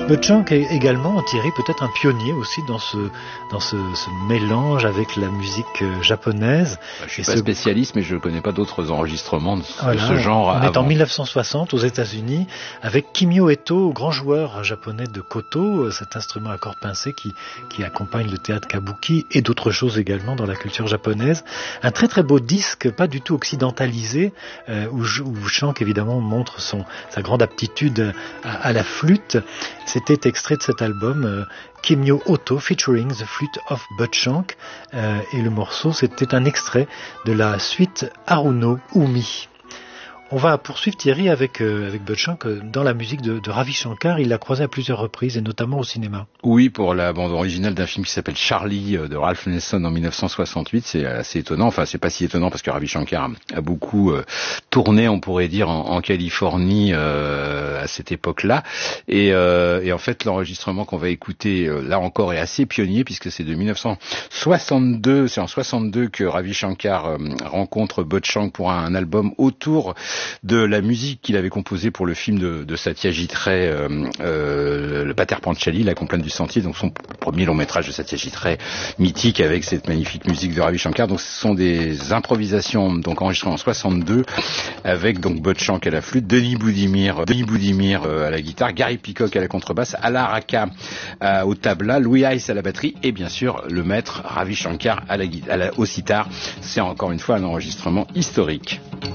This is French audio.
Bud Shank est également, Thierry, peut-être un pionnier aussi dans ce mélange avec la musique japonaise. Je suis pas spécialiste, mais je ne connais pas d'autres enregistrements de voilà, ce genre. On est en 1960 aux États-Unis avec Kimio Eto, grand joueur japonais de koto, cet instrument à cordes pincées qui accompagne le théâtre kabuki et d'autres choses également dans la culture japonaise. Un très très beau disque, pas du tout occidentalisé, où Shank évidemment montre sa grande aptitude à la flûte. C'était extrait de cet album Kimio Oto featuring The Flute of Bud Shank, et le morceau c'était un extrait de la suite Haruno Umi. On va poursuivre Thierry avec Bud Shank dans la musique de Ravi Shankar. Il l'a croisé à plusieurs reprises et notamment au cinéma. Oui, pour la bande originale d'un film qui s'appelle Charlie de Ralph Nelson en 1968. C'est assez étonnant. Enfin, c'est pas si étonnant parce que Ravi Shankar a beaucoup tourné, on pourrait dire, en Californie à cette époque-là. Et en fait, l'enregistrement qu'on va écouter là encore est assez pionnier puisque c'est de 1962. C'est en 62 que Ravi Shankar rencontre Bud Shank pour un album autour de la musique qu'il avait composée pour le film de Satyajit Ray, le Pater Panchali, La Complainte du Sentier, donc son premier long métrage de Satyajit Ray, mythique avec cette magnifique musique de Ravi Shankar. Donc ce sont des improvisations donc enregistrées en 62 avec donc Bud Shank à la flûte, Denis Boudimir à la guitare, Gary Peacock à la contrebasse, Ala Raka au tabla, Louis Hayes à la batterie et bien sûr le maître Ravi Shankar au sitar. C'est encore une fois un enregistrement historique.